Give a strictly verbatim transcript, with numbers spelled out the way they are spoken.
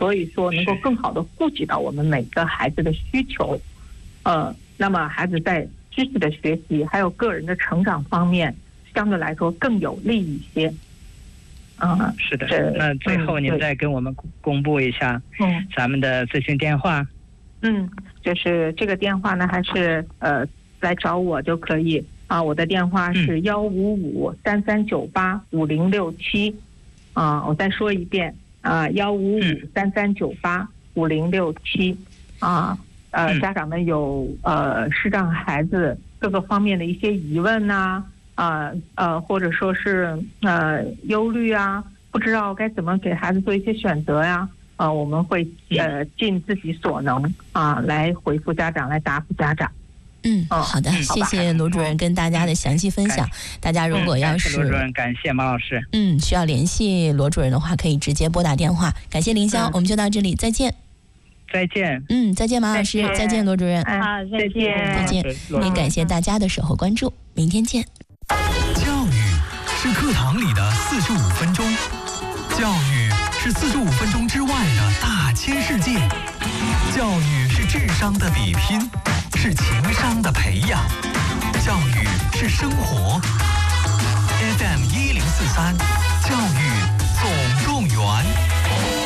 所以说能够更好的顾及到我们每个孩子的需求。呃，那么孩子在知识的学习还有个人的成长方面，相对来说更有利一些。啊、呃， 是的。那最后您再跟我们公布一下，嗯，咱们的咨询电话。 嗯，就是这个电话呢，还是呃来找我就可以啊。我的电话是幺五五三三九八五零六七啊。我再说一遍啊，幺五五三三九八五零六七啊。呃，家长们有呃视障孩子各个方面的一些疑问呐、啊，呃呃，或者说是呃忧虑啊，不知道该怎么给孩子做一些选择呀。呃，我们会呃尽自己所能啊、呃、来回复家长，来答复家长。 嗯，好的，谢谢罗主任跟大家的详细分享。大家如果要是罗主任，感谢马老师。 嗯，需要联系罗主任的话，可以直接拨打电话。感谢凌霄，我们就到这里，再见。 再见。 嗯，再见，马老师，再见，罗主任。 好，再见， 再见。也感谢大家的守候关注，明天见。 教育是课堂里的四十五分钟，教育是四十五分钟之外的大千世界，教育是智商的比拼，是情商的培养，教育是生活。F M 一零四三，教育总动员。